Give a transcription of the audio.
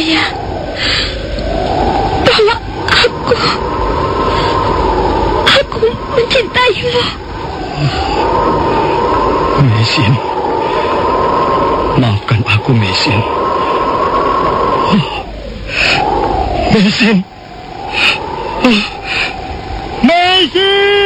saya. Tolong aku. Aku mencintaimu. Mesin. Maafkan aku, Mesin. Mesin. Mesin.